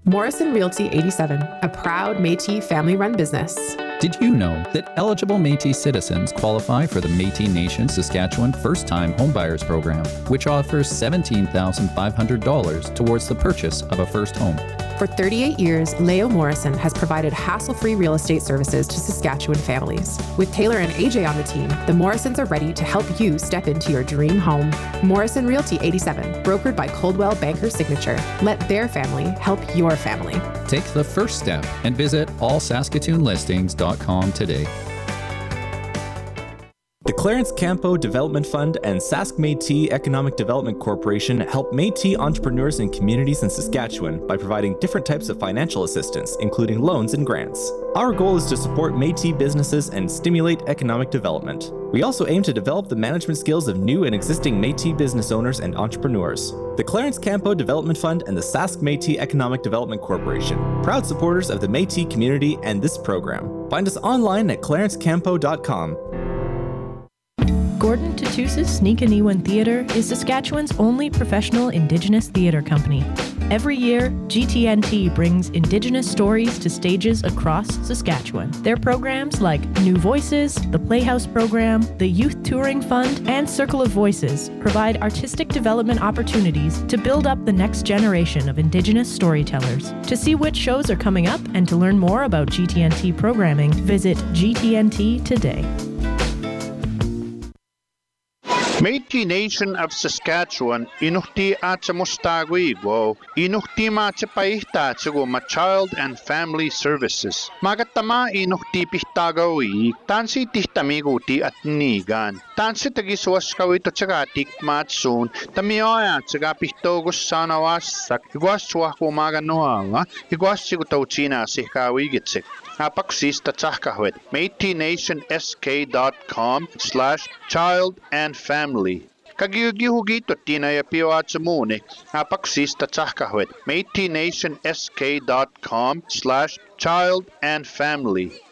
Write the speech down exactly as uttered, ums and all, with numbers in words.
Morrison Realty eighty-seven, a proud Métis family-run business. Did you know that eligible Métis citizens qualify for the Métis Nation Saskatchewan First-Time Homebuyers Program, which offers seventeen thousand five hundred dollars towards the purchase of a first home? For thirty-eight years, Leo Morrison has provided hassle-free real estate services to Saskatchewan families. With Taylor and A J on the team, the Morrisons are ready to help you step into your dream home. Morrison Realty eighty-seven, brokered by Coldwell Banker Signature. Let their family help your family. Take the first step and visit all saskatoon listings dot com today. The Clarence Campo Development Fund and Sask Métis Economic Development Corporation help Métis entrepreneurs and communities in Saskatchewan by providing different types of financial assistance, including loans and grants. Our goal is to support Métis businesses and stimulate economic development. We also aim to develop the management skills of new and existing Métis business owners and entrepreneurs. The Clarence Campo Development Fund and the Sask Métis Economic Development Corporation, proud supporters of the Métis community and this program. Find us online at clarence campo dot com. Gordon Tatusis Sneakaniwan Theatre is Saskatchewan's only professional Indigenous theatre company. Every year, G T N T brings Indigenous stories to stages across Saskatchewan. Their programs like New Voices, the Playhouse Program, the Youth Touring Fund, and Circle of Voices provide artistic development opportunities to build up the next generation of Indigenous storytellers. To see which shows are coming up and to learn more about G T N T programming, visit G T N T today. Métis Nation of Saskatchewan inuhti atsa mustaguigo inuhti matsa paihtatsago ma Child and Family Services. Magatama inuhti pihtagawi tansi tihtamigo ti at nigan. Tansi tagiswas kawito tsagatik matsun tamioya tsaga pihtogos sanawasak igwaswa kumaganoanga igwasigo tauchina sikawi gitsik. Apaksis tatsahkahwet Métis Nation S K dot com slash child and family. Kagiugihugito tinayapio at samune. Apaksis tatsahkahwet Métis Nation S K dot com slash child and family.